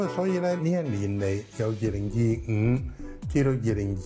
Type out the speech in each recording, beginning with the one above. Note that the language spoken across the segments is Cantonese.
所以咧呢一年嚟，由2025至到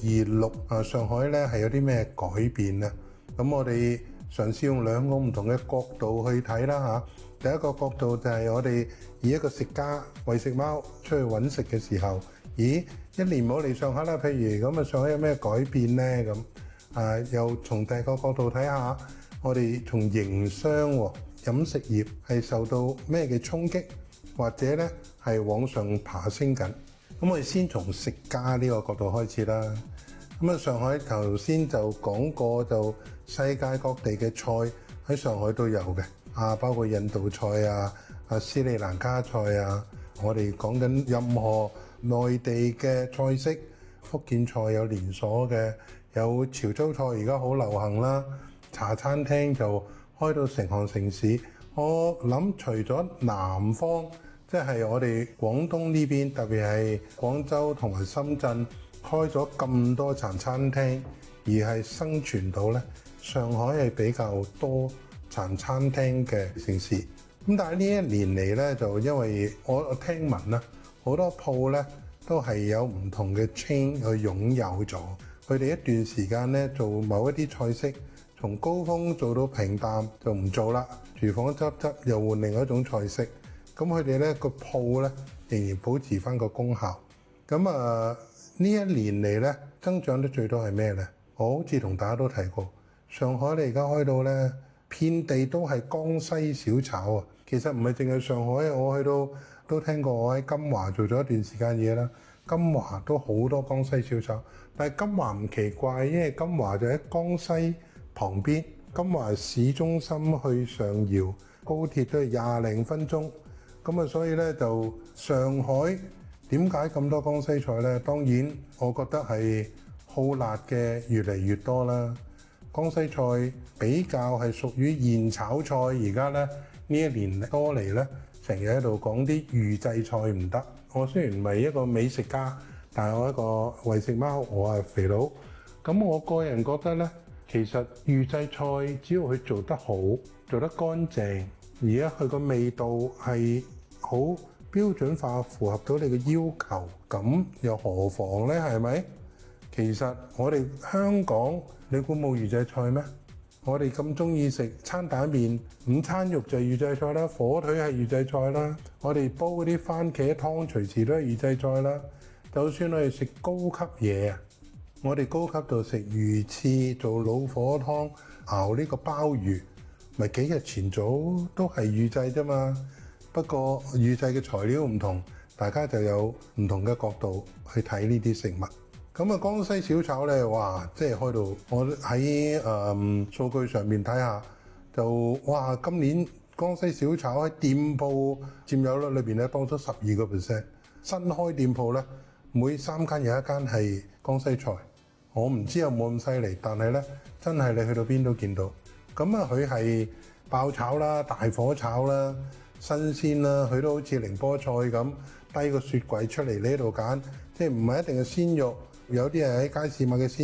2026上海咧係有啲咩改變呢？咁我哋嘗試用兩個唔同嘅角度去睇啦嚇。第一個角度就係我哋以一個食家餵食貓出去揾食嘅時候，咦，一年冇嚟上海啦，譬如咁上海有咩改變呢？又從第二個角度睇下，我哋從營商飲食業係受到咩嘅衝擊？或者咧係往上爬升緊，咁我哋先從食家呢個角度開始啦。咁上海頭先就講過，就世界各地嘅菜喺上海都有嘅，包括印度菜斯里蘭卡菜我哋講緊任何內地嘅菜式，福建菜有連鎖嘅，有潮州菜而家好流行啦，茶餐廳就開到成行成市。我諗除咗南方，即係我哋廣東呢邊，特別係廣州同埋深圳開咗咁多茶餐廳，而係生存到呢，上海係比較多茶餐廳嘅城市。咁但係呢一年嚟呢，就因為我聽聞啦，好多鋪呢都係有唔同嘅 chain 去擁有咗，佢哋一段時間呢做某一啲菜式，從高峰做到平淡就唔做啦，廚房執又換另一種菜式。咁佢哋咧個鋪咧仍然保持翻個功效。咁呢一年嚟咧增長得最多係咩咧？我好似同大家都提過，上海你而家開到咧遍地都係江西小炒啊！其實唔係淨係上海，我去到都聽過，我喺金華做咗一段時間嘢啦。金華都好多江西小炒，但係金華唔奇怪，因為金華就喺江西旁邊，金華市中心去上饒高鐵都係20零分鐘。咁所以咧就上海點解咁多江西菜呢？當然我覺得係好辣嘅越嚟越多啦。江西菜比較係屬於現炒菜，而家咧呢一年多嚟咧，成日喺度講啲預製菜唔得。我雖然唔係一個美食家，但係我一個為食貓，我係肥佬。咁我個人覺得咧，其實預製菜只要佢做得好，做得乾淨，而家佢個味道係好標準化，符合到你嘅要求，咁又何妨呢？係咪？其實我哋香港，你估冇預製菜咩？我哋咁中意食餐蛋麵，午餐肉就係預製菜啦，火腿係預製菜啦，我哋煲嗰啲番茄湯隨時都係預製菜啦。就算我哋食高級嘢啊，我哋高級到食魚翅做老火湯，熬呢個鮑魚，咪幾日前做都係預製啫嘛。不過預製嘅材料唔同，大家就有唔同嘅角度去睇呢啲食物。咁江西小炒呢，哇，即係開到我喺數據上面睇下，就哇今年江西小炒喺店鋪佔有率裏邊咧多咗12%，新開店鋪呢，每3間有1間係江西菜。我唔知有冇咁犀利，但係呢，真係你去到邊都見到。咁佢係爆炒啦、大火炒啦、新鮮啦，佢都好似寧波菜咁低個雪櫃出嚟呢度揀，即係唔係一定係鮮肉，有啲係喺街市買嘅鮮